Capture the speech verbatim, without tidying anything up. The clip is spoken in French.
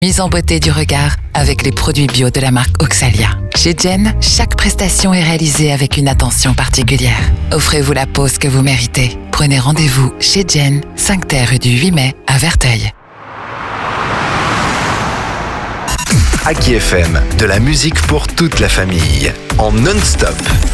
Mise en beauté du regard avec les produits bio de la marque Oxalia. Chez Jen, chaque prestation est réalisée avec une attention particulière. Offrez-vous la pause que vous méritez. Prenez rendez-vous chez Jen, cinq terre rue du huit mai à Verteuil. Aki F M, de la musique pour toute la famille, en non-stop.